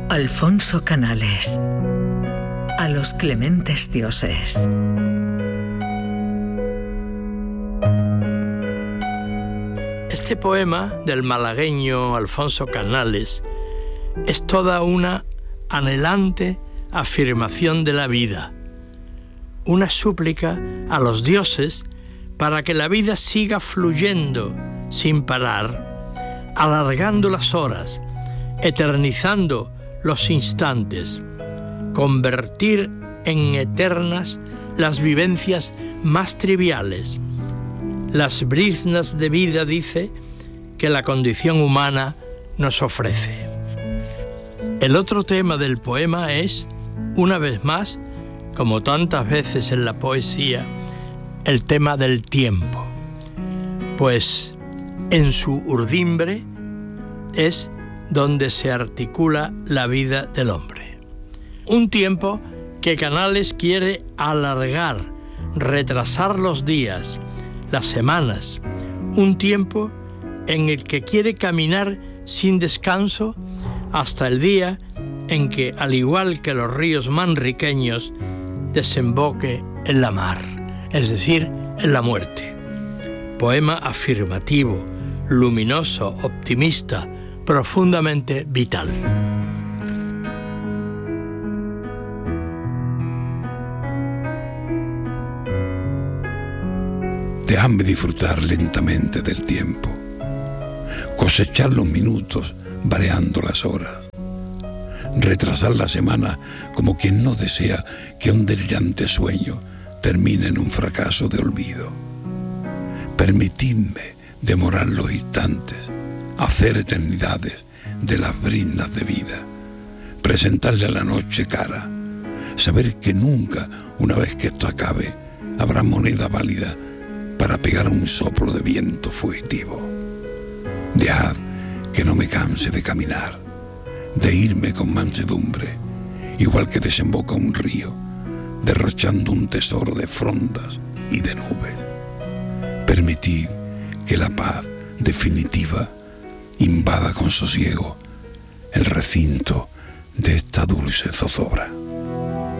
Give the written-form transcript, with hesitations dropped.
Alfonso Canales. A los clementes dioses. Este poema del malagueño Alfonso Canales es toda una anhelante afirmación de la vida, una súplica a los dioses para que la vida siga fluyendo sin parar, alargando las horas, eternizando los instantes, convertir en eternas las vivencias más triviales, las briznas de vida, dice, que la condición humana nos ofrece. El otro tema del poema es, una vez más, como tantas veces en la poesía, el tema del tiempo, pues en su urdimbre es donde se articula la vida del hombre. Un tiempo que Canales quiere alargar, retrasar los días, las semanas, un tiempo en el que quiere caminar sin descanso hasta el día en que, al igual que los ríos manriqueños, desemboque en la mar, es decir, en la muerte. Poema afirmativo, luminoso, optimista, profundamente vital. Déjame disfrutar lentamente del tiempo, cosechar los minutos variando las horas, retrasar la semana como quien no desea que un delirante sueño termine en un fracaso de olvido. Permitidme demorar los instantes, hacer eternidades de las briznas de vida, presentarle a la noche cara, saber que nunca, una vez que esto acabe, habrá moneda válida para pegar un soplo de viento fugitivo. Dejad que no me canse de caminar, de irme con mansedumbre, igual que desemboca un río, derrochando un tesoro de frondas y de nubes. Permitid que la paz definitiva invada con sosiego el recinto de esta dulce zozobra.